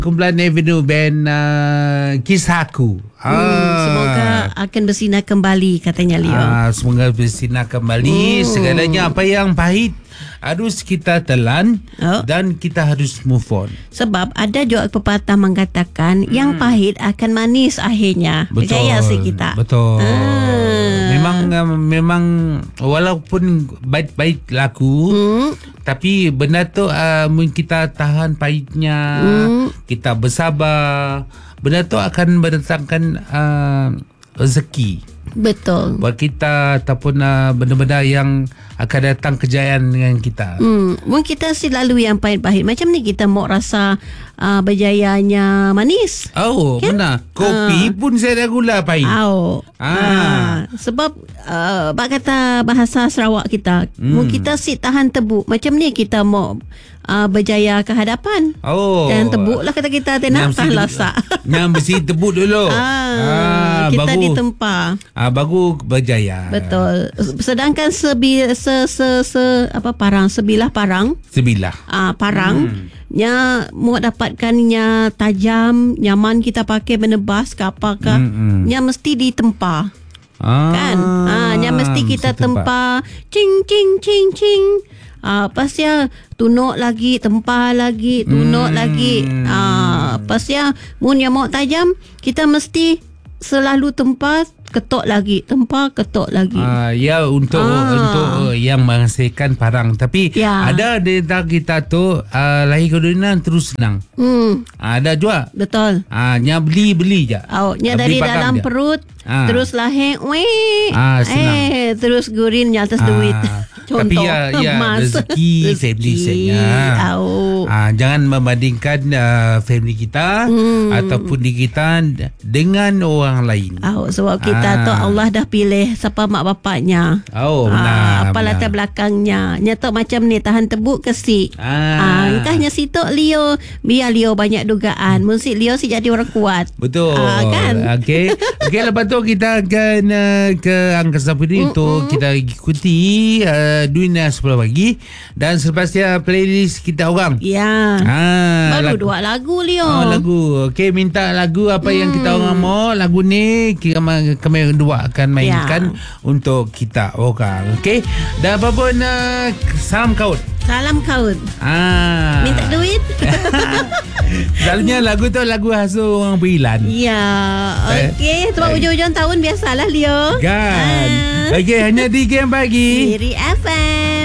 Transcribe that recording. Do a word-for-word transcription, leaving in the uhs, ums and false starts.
Kumpulan Avenue Band uh, Kisahku. Hmm, ah. Semoga akan bersinar kembali, katanya Leo. Ah, semoga bersinar kembali. Hmm. Segalanya apa yang pahit harus kita telan, oh. dan kita harus move on. Sebab ada juga pepatah mengatakan hmm. yang pahit akan manis akhirnya. Betul. Percaya sih kita. Betul. Ah. Memang memang walaupun baik-baik laku, hmm. tapi benda tu uh, kita tahan pahitnya, hmm. kita bersabar, benda tu akan mendatangkan uh, rezeki. Betul. Buat kita ataupun uh, benda-benda yang akan datang kejayaan dengan kita. Hmm, mungkin kita selalu yang pahit-pahit. Macam ni kita mau rasa uh, berjayanya manis. Oh, kan? Benar. Kopi uh. pun saya dah gula pahit. Oh. Ah. Uh, sebab uh, bak kata bahasa Sarawak kita, hmm. mungkin kita si tahan tebuk. Macam ni kita mau uh, berjaya ke hadapan. Oh. Tahan tebuk lah kata kita. Tahan tahan lasak. Yang mesti tebuk dulu. Ah, ah, kita bagu, ditempa. Ah, baru berjaya. Betul. Sedangkan sebi se se se apa parang sebilah parang. Sebilah. Ah, parang. Hmm. Nya mau dapatkannya tajam, nyaman kita pakai menebas ke apakah. Hmm, hmm. Nya mesti ditempa. Ah, kan? Ah, nya mesti kita tempa. Cing cing cing cing. Ah, pasnya tunuk lagi, tempa lagi, tunuk hmm. lagi. Ah, pasnya mun yang mau tajam, kita mesti selalu tempa, ketuk lagi, tempa, ketuk lagi. Ah, ya untuk ah. untuk uh, yang menghasilkan parang. Tapi ya. ada di antara kita tu uh, lahir ke dunia terus senang. Hmm. Ah, ada juga. Betul. Ah, nya beli beli je. Oh, nya dari dalam je. Perut ah. terus lahir, weh. Ah, eh, terus gurin atas ah. duit. Contoh, tapi ya, ya rezeki, rezeki family saya. Oh. Ah, jangan membandingkan uh, family kita hmm. ataupun di kita dengan orang lain. Oh, sebab kita ah. tu Allah dah pilih siapa mak bapaknya. Oh, benar. Ah, apa benar. latar belakangnya. Nyatok macam ni, tahan tebuk ke si. Ah. Ah, entahnya si Tok Leo, biar Leo banyak dugaan. Mesti Leo si jadi orang kuat. Betul. Ah, kan? Okey. Okey, lepas tu kita akan uh, ke Angkasa Puteri untuk kita ikuti uh, Dunia Sebelah Pagi, dan selepasnya playlist kita orang. Ya. Ah, baru lagu. dua lagu Leo. Oh, lagu. Okey, minta lagu apa hmm. yang kita orang mau. Lagu ni kami, kami dua akan mainkan ya. untuk kita orang. Okey. Dan apa pun uh, salam kaut. Salam kaut. Ah. Minta duit. Selalunya lagu tu lagu hasil orang berilan. Ya. Okey, sebab hujung-hujung tahun biasalah Leo. Kan. Ah. Okey, hanya di Game Pagi. Diri F M.